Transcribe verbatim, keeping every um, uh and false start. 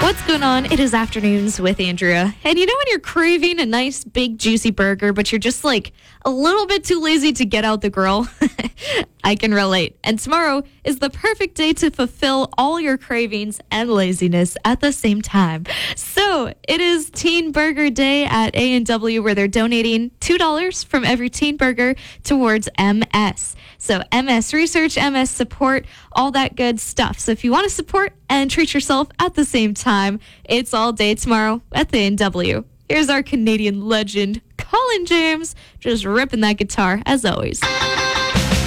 What's going on? It is Afternoons with Andrea. And you know when you're craving a nice, big, juicy burger, but you're just like a little bit too lazy to get out the grill? I can relate. And tomorrow is the perfect day to fulfill all your cravings and laziness at the same time. So it is Teen Burger Day at A and W, where they're donating two dollars from every teen burger towards M S. So M S research, M S support, all that good stuff. So if you want to support and treat yourself at the same time, it's all day tomorrow at the A and W. Here's our Canadian legend, Colin James, just ripping that guitar as always.